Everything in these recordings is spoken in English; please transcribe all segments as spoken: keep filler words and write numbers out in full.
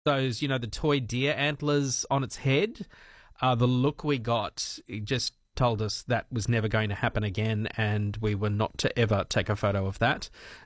those, you know, the toy deer antlers on its head, uh, the look we got, it just told us that was never going to happen again, and we were not to ever take a photo of that.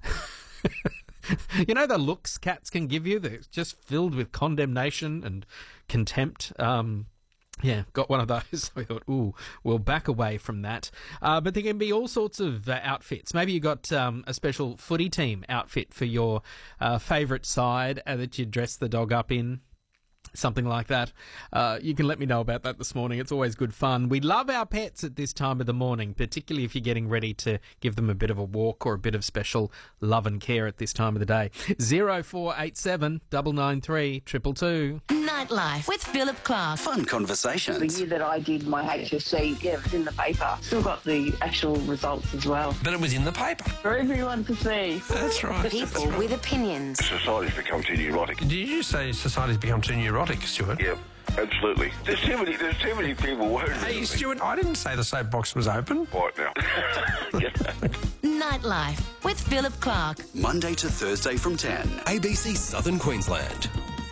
You know the looks cats can give you? They're just filled with condemnation and contempt. Um, yeah, got one of those. We thought, ooh, we'll back away from that. Uh, but there can be all sorts of uh, outfits. Maybe you got um, a special footy team outfit for your uh, favourite side uh, that you dress the dog up in. Something like that. Uh, you can let me know about that this morning. It's always good fun. We love our pets at this time of the morning, particularly if you're getting ready to give them a bit of a walk or a bit of special love and care at this time of the day. zero four eight seven nine nine three two two two. Nightlife with Philip Clark. Fun conversations. The year that I did my H S C, yeah, it was in the paper. Still got the actual results as well. But it was in the paper. For everyone to see. That's right. People That's right. with opinions. Society's become too neurotic. Did you say society's become too neurotic, Stuart? Yeah, absolutely. There's too many, there's too many people worried. Hey, Stuart, I didn't say the soapbox was open. Right now. Yeah. Nightlife with Philip Clark. Monday to Thursday from ten. A B C Southern Queensland.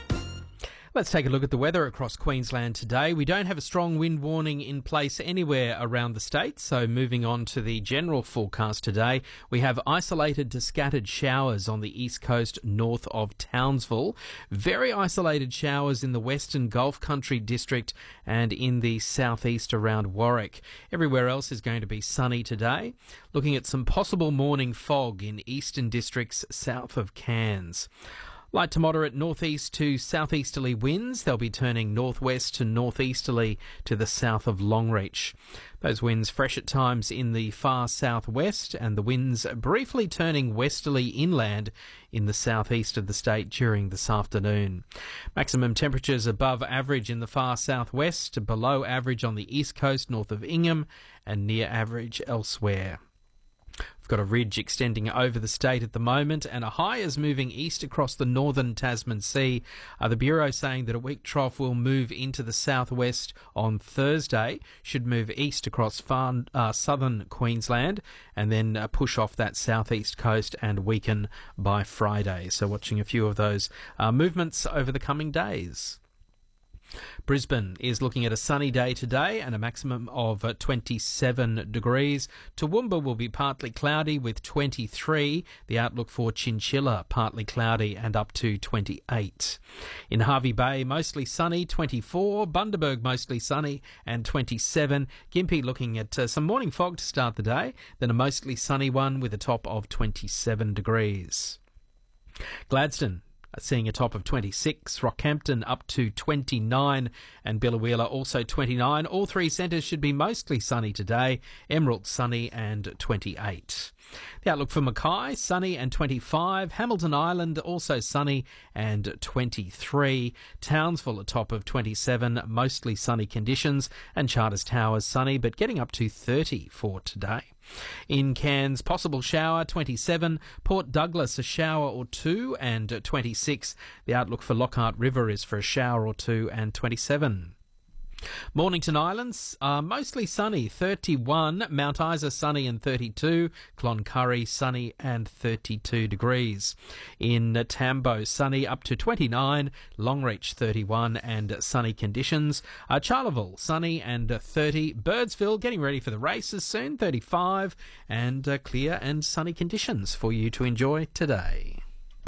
Let's take a look at the weather across Queensland today. We don't have a strong wind warning in place anywhere around the state, so moving on to the general forecast today, we have isolated to scattered showers on the east coast north of Townsville, very isolated showers in the western Gulf Country district and in the southeast around Warwick. Everywhere else is going to be sunny today. Looking at some possible morning fog in eastern districts south of Cairns. Light to moderate northeast to southeasterly winds. They'll be turning northwest to northeasterly to the south of Longreach. Those winds fresh at times in the far southwest, and the winds briefly turning westerly inland in the southeast of the state during this afternoon. Maximum temperatures above average in the far southwest, below average on the east coast north of Ingham, and near average elsewhere. We've got a ridge extending over the state at the moment, and a high is moving east across the northern Tasman Sea. Uh, the Bureau saying that a weak trough will move into the southwest on Thursday, should move east across far uh, southern Queensland, and then uh, push off that southeast coast and weaken by Friday. So watching a few of those uh, movements over the coming days. Brisbane is looking at a sunny day today and a maximum of twenty-seven degrees. Toowoomba will be partly cloudy with twenty-three. The outlook for Chinchilla, partly cloudy and up to twenty-eight. In Hervey Bay, mostly sunny, twenty-four. Bundaberg, mostly sunny and twenty-seven. Gympie looking at uh, some morning fog to start the day, then a mostly sunny one with a top of twenty-seven degrees. Gladstone, seeing a top of twenty-six, Rockhampton up to twenty-nine, and Biloela also twenty-nine. All three centres should be mostly sunny today. Emerald sunny and twenty-eight. The outlook for Mackay, sunny and twenty-five. Hamilton Island also sunny and twenty-three. Townsville a top of twenty-seven, mostly sunny conditions, and Charters Towers sunny but getting up to thirty for today. In Cairns, possible shower, twenty-seven. Port Douglas, a shower or two, and twenty-six. The outlook for Lockhart River is for a shower or two and twenty-seven. Mornington Islands are mostly sunny, thirty-one. Mount Isa sunny and thirty-two. Cloncurry sunny and thirty-two degrees. In Tambo sunny up to twenty-nine. Longreach thirty-one and sunny conditions. Uh, Charleville sunny and uh, thirty. Birdsville getting ready for the races soon, thirty-five. And uh, clear and sunny conditions for you to enjoy today.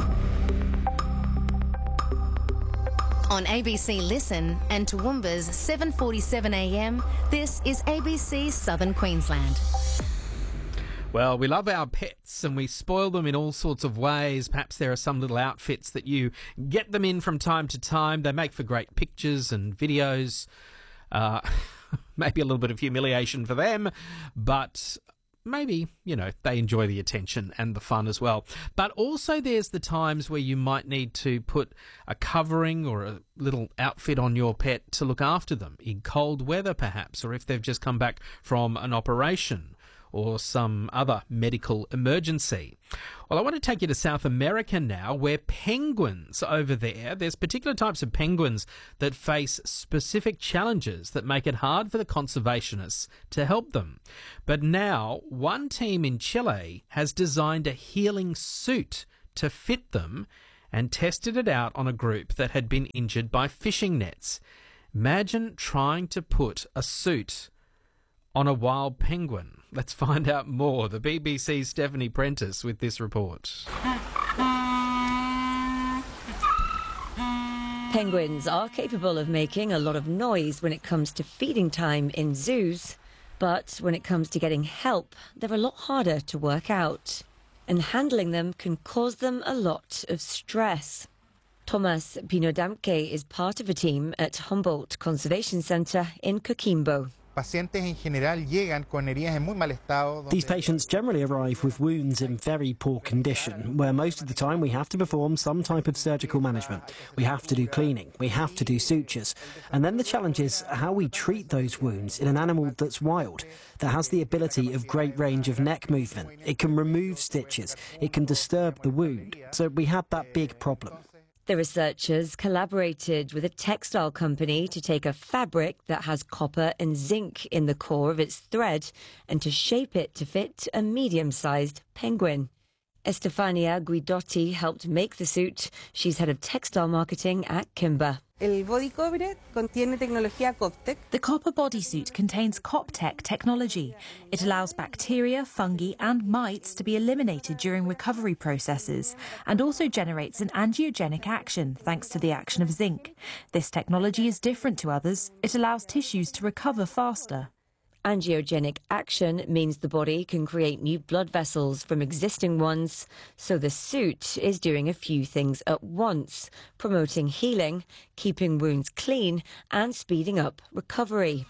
On A B C Listen and Toowoomba's seven forty-seven a m, this is A B C Southern Queensland. Well, we love our pets and we spoil them in all sorts of ways. Perhaps there are some little outfits that you get them in from time to time. They make for great pictures and videos. Uh, maybe a little bit of humiliation for them, but maybe, you know, they enjoy the attention and the fun as well. But also there's the times where you might need to put a covering or a little outfit on your pet to look after them in cold weather perhaps, or if they've just come back from an operation or some other medical emergency. Well, I want to take you to South America now, where penguins over there, there's particular types of penguins that face specific challenges that make it hard for the conservationists to help them. But now, one team in Chile has designed a healing suit to fit them, and tested it out on a group that had been injured by fishing nets. Imagine trying to put a suit on a wild penguin. Let's find out more. The B B C's Stephanie Prentice with this report. Penguins are capable of making a lot of noise when it comes to feeding time in zoos, but when it comes to getting help, they're a lot harder to work out, and handling them can cause them a lot of stress. Thomas Pinodamke is part of a team at Humboldt Conservation Centre in Coquimbo. These patients generally arrive with wounds in very poor condition, where most of the time we have to perform some type of surgical management. We have to do cleaning, we have to do sutures. And then the challenge is how we treat those wounds in an animal that's wild, that has the ability of great range of neck movement. It can remove stitches, it can disturb the wound. So we had that big problem. The researchers collaborated with a textile company to take a fabric that has copper and zinc in the core of its thread and to shape it to fit a medium-sized penguin. Estefania Guidotti helped make the suit. She's head of textile marketing at Kimber. The copper bodysuit contains CopTech technology. It allows bacteria, fungi and mites to be eliminated during recovery processes and also generates an angiogenic action thanks to the action of zinc. This technology is different to others. It allows tissues to recover faster. Angiogenic action means the body can create new blood vessels from existing ones, so the suit is doing a few things at once, promoting healing, keeping wounds clean and speeding up recovery.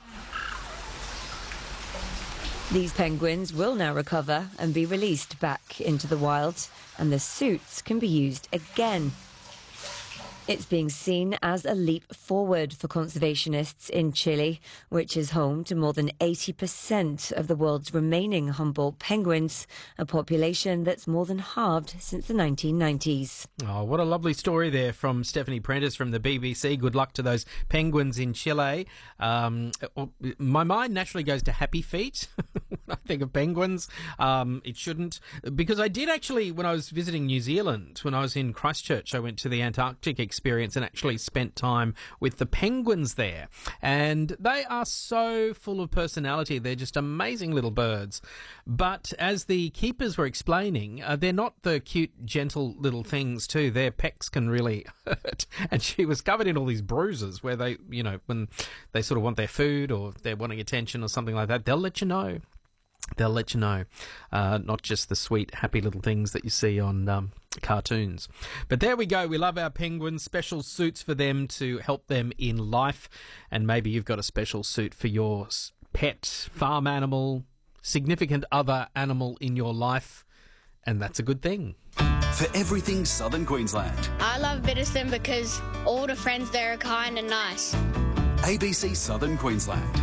These penguins will now recover and be released back into the wild, and the suits can be used again. It's being seen as a leap forward for conservationists in Chile, which is home to more than eighty percent of the world's remaining Humboldt penguins, a population that's more than halved since the nineteen nineties. Oh, what a lovely story there from Stephanie Prentice from the B B C. Good luck to those penguins in Chile. Um, my mind naturally goes to Happy Feet when I think of penguins. Um, it shouldn't, because I did actually, when I was visiting New Zealand, when I was in Christchurch, I went to the Antarctic experience and actually spent time with the penguins there, and they are so full of personality. They're just amazing little birds, but as the keepers were explaining, uh, they're not the cute gentle little things too. Their pecks can really hurt, and she was covered in all these bruises where they, you know, when they sort of want their food or they're wanting attention or something like that, they'll let you know. They'll let you know, uh, not just the sweet, happy little things that you see on um, cartoons. But there we go. We love our penguins. Special suits for them to help them in life. And maybe you've got a special suit for your pet, farm animal, significant other animal in your life. And that's a good thing. For everything Southern Queensland. I love Biddiston because all the friends there are kind and nice. A B C Southern Queensland.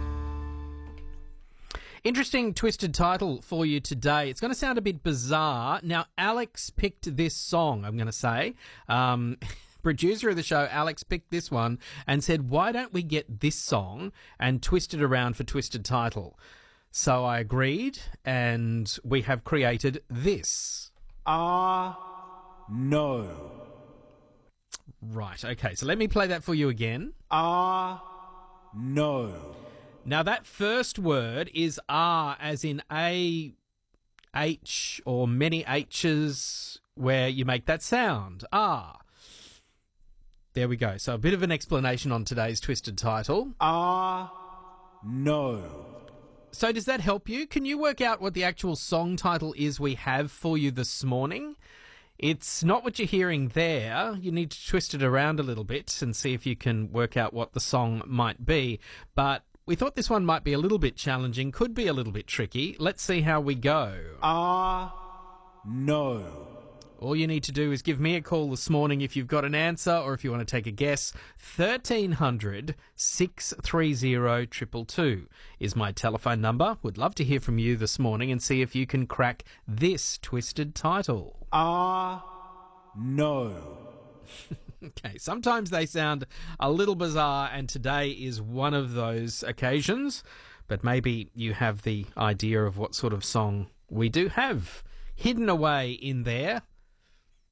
Interesting twisted title for you today. It's going to sound a bit bizarre. Now, Alex picked this song, I'm going to say. Um, producer of the show, Alex, picked this one and said, why don't we get this song and twist it around for twisted title? So I agreed, and we have created this. Ah, no. Right, okay. So let me play that for you again. Ah, no. Now, that first word is R, as in A, H, or many H's, where you make that sound. R. There we go. So a bit of an explanation on today's twisted title. Ah, no. So does that help you? Can you work out what the actual song title is we have for you this morning? It's not what you're hearing there. You need to twist it around a little bit and see if you can work out what the song might be. But we thought this one might be a little bit challenging, could be a little bit tricky. Let's see how we go. Ah, no. All you need to do is give me a call this morning if you've got an answer or if you want to take a guess. thirteen hundred, six three zero, two two two is my telephone number. Would love to hear from you this morning and see if you can crack this twisted title. Ah, no. Okay, sometimes they sound a little bizarre, and today is one of those occasions, but maybe you have the idea of what sort of song we do have hidden away in there.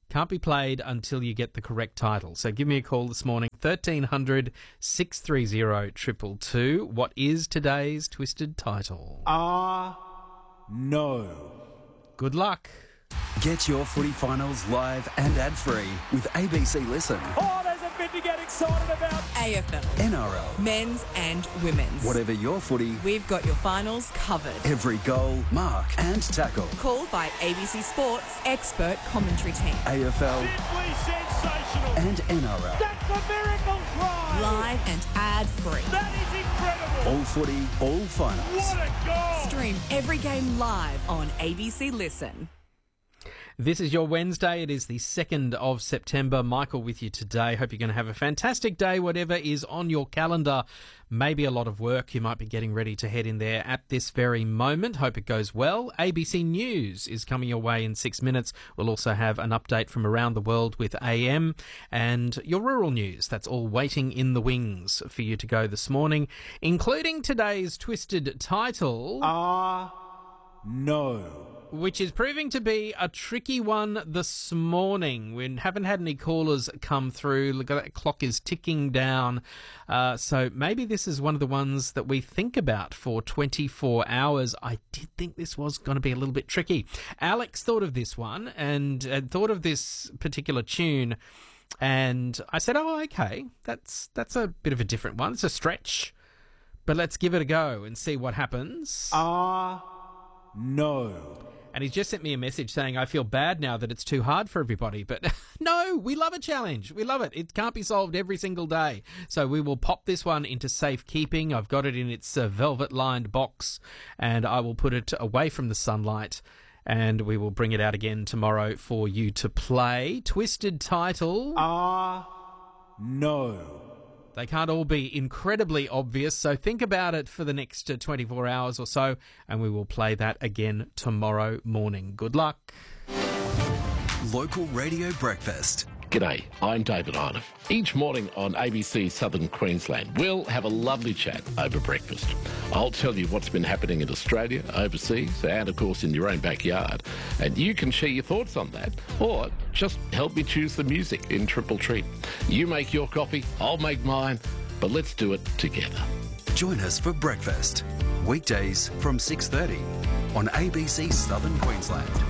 Can't be played until you get the correct title. So give me a call this morning, thirteen hundred, six three zero, two two two. What is today's twisted title? Ah, no. Good luck. Get your footy finals live and ad-free with A B C Listen. Oh, there's a bit to get excited about. A F L. N R L. Men's and women's. Whatever your footy, we've got your finals covered. Every goal, mark and tackle. Called by A B C Sports expert commentary team. A F L. Simply sensational. And N R L. That's a miracle try. Live and ad-free. That is incredible. All footy, all finals. What a goal. Stream every game live on A B C Listen. This is your Wednesday. It is the second of September. Michael with you today. Hope you're going to have a fantastic day, whatever is on your calendar. Maybe a lot of work. You might be getting ready to head in there at this very moment. Hope it goes well. A B C News is coming your way in six minutes. We'll also have an update from around the world with A M and your rural news. That's all waiting in the wings for you to go this morning, including today's twisted title. Ah, no. Which is proving to be a tricky one this morning. We haven't had any callers come through. Look, that clock is ticking down. Uh, so maybe this is one of the ones that we think about for twenty-four hours. I did think this was going to be a little bit tricky. Alex thought of this one and, and thought of this particular tune. And I said, oh, okay, that's that's a bit of a different one. It's a stretch. But let's give it a go and see what happens. Ah, no. And he's just sent me a message saying, I feel bad now that it's too hard for everybody. But no, we love a challenge. We love it. It can't be solved every single day. So we will pop this one into safekeeping. I've got it in its uh, velvet-lined box, and I will put it away from the sunlight. And we will bring it out again tomorrow for you to play. Twisted title. Ah, no. They can't all be incredibly obvious, so think about it for the next uh, twenty-four hours or so, and we will play that again tomorrow morning. Good luck. Local Radio Breakfast. G'day, I'm David Arnoff. Each morning on A B C Southern Queensland, we'll have a lovely chat over breakfast. I'll tell you what's been happening in Australia, overseas, and of course in your own backyard. And you can share your thoughts on that, or just help me choose the music in Triple Treat. You make your coffee, I'll make mine, but let's do it together. Join us for breakfast, weekdays from six thirty on A B C Southern Queensland.